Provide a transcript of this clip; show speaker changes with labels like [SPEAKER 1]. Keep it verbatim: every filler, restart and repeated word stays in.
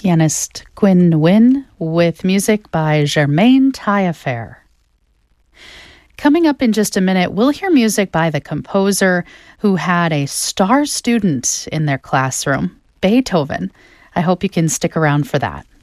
[SPEAKER 1] pianist Quinn Nguyen with music by Germaine Taillefer. Coming up in just a minute, we'll hear music by the composer who had a star student in their classroom, Beethoven. I hope you can stick around for that.